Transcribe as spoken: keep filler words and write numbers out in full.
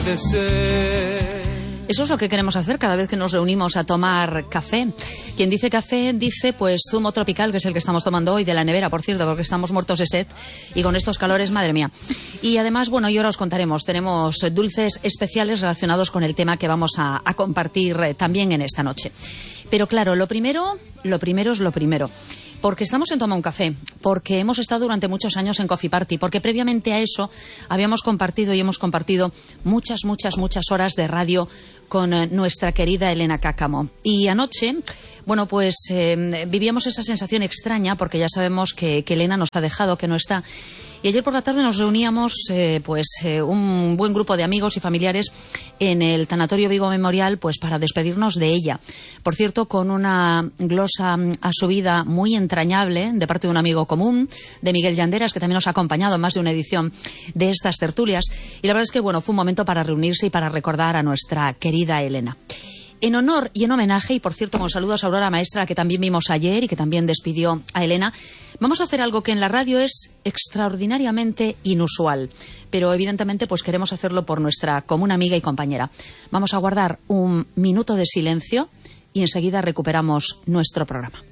Eso es lo que queremos hacer cada vez que nos reunimos a tomar café. Quien dice café dice pues zumo tropical, que es el que estamos tomando hoy, de la nevera, por cierto, porque estamos muertos de sed y con estos calores, madre mía. Y además, bueno, y ahora os contaremos, tenemos dulces especiales relacionados con el tema que vamos a, a compartir también en esta noche. Pero claro, lo primero, lo primero es lo primero. Porque estamos en Toma un Café, porque hemos estado durante muchos años en Coffee Party, porque previamente a eso habíamos compartido y hemos compartido muchas, muchas, muchas horas de radio con eh, nuestra querida Elena Cáccamo. Y anoche, bueno, pues eh, vivíamos esa sensación extraña, porque ya sabemos que, que Elena nos ha dejado, que no está. Y ayer por la tarde nos reuníamos eh, pues eh, un buen grupo de amigos y familiares en el Tanatorio Vigo Memorial, pues para despedirnos de ella. Por cierto, con una glosa a su vida muy entrañable de parte de un amigo común, de Miguel Llanderas, que también nos ha acompañado en más de una edición de estas tertulias. Y la verdad es que bueno, fue un momento para reunirse y para recordar a nuestra querida Elena. En honor y en homenaje, y por cierto con saludos a Aurora Maestra, que también vimos ayer y que también despidió a Elena, vamos a hacer algo que en la radio es extraordinariamente inusual, pero evidentemente pues queremos hacerlo por nuestra común amiga y compañera. Vamos a guardar un minuto de silencio y enseguida recuperamos nuestro programa.